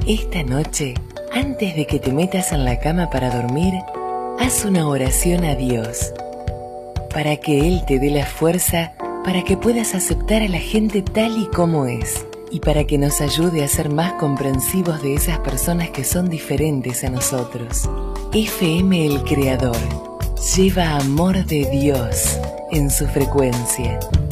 Esta noche, antes de que te metas en la cama para dormir, haz una oración a Dios, para que Él te dé la fuerza para que puedas aceptar a la gente tal y como es, y para que nos ayude a ser más comprensivos de esas personas que son diferentes a nosotros. FM El Creador lleva amor de Dios en su frecuencia.